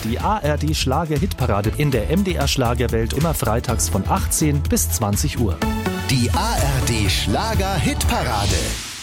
die ARD Schlager-Hitparade in der MDR Schlagerwelt immer freitags von 18 bis 20 Uhr. Die ARD Schlager-Hitparade.